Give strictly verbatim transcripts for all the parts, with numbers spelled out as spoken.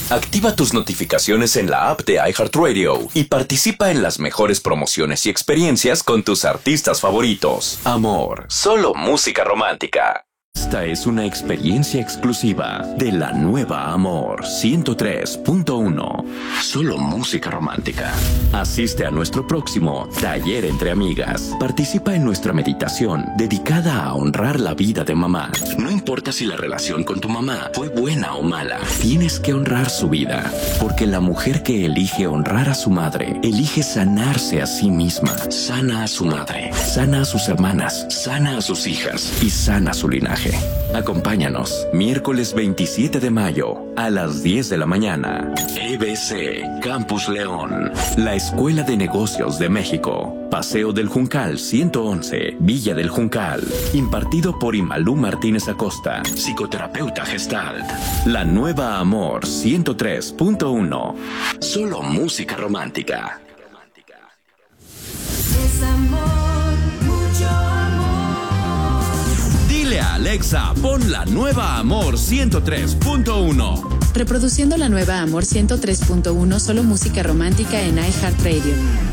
Activa tus notificaciones en la app de iHeartRadio y participa en las mejores promociones y experiencias con tus artistas favoritos. Amor, solo música romántica. Esta es una experiencia exclusiva de la nueva Amor ciento tres punto uno. Solo música romántica. Asiste a nuestro próximo Taller entre Amigas. Participa en nuestra meditación dedicada a honrar la vida de mamá. No importa si la relación con tu mamá fue buena o mala, tienes que honrar su vida, porque la mujer que elige honrar a su madre, elige sanarse a sí misma. Sana a su madre, sana a sus hermanas, sana a sus hijas y sana su linaje. Acompáñanos, miércoles veintisiete de mayo, a las diez de la mañana. E B C, Campus León, la Escuela de Negocios de México. Paseo del Juncal ciento once, Villa del Juncal. Impartido por Imalú Martínez Acosta, psicoterapeuta Gestalt. La nueva Amor ciento tres punto uno. Solo música romántica. Es amor, mucho amor. Dile a Alexa, pon la nueva Amor ciento tres punto uno. Reproduciendo la nueva Amor ciento tres punto uno, solo música romántica en iHeartRadio.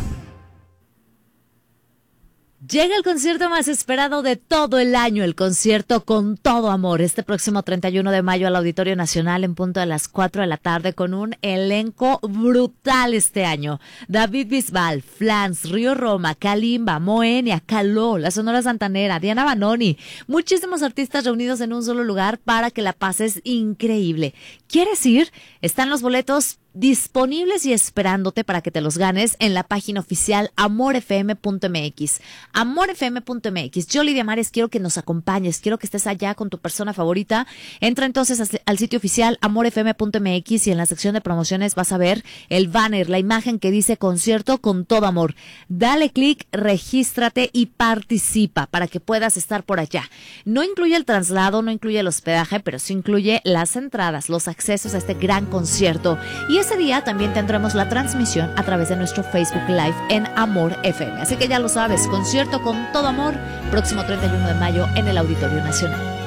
Llega el concierto más esperado de todo el año, el concierto Con Todo Amor, este próximo treinta y uno de mayo al Auditorio Nacional en punto de las cuatro de la tarde con un elenco brutal este año. David Bisbal, Flans, Río Roma, Kalimba, Moenia, Caló, la Sonora Santanera, Diana Banoni, muchísimos artistas reunidos en un solo lugar para que la pases increíble. ¿Quieres ir? Están los boletos disponibles y esperándote para que te los ganes en la página oficial amor f m punto m x. amor f m punto m x. Yo, Lidia Mares, quiero que nos acompañes, quiero que estés allá con tu persona favorita. Entra entonces al sitio oficial amor f m punto m x y en la sección de promociones vas a ver el banner, la imagen que dice concierto Con Todo Amor. Dale clic, regístrate y participa para que puedas estar por allá. No incluye el traslado, no incluye el hospedaje, pero sí incluye las entradas, los accesos a este gran concierto. Y ese día también tendremos la transmisión a través de nuestro Facebook Live en Amor F M. Así que ya lo sabes, concierto Con Todo Amor, próximo treinta y uno de mayo en el Auditorio Nacional.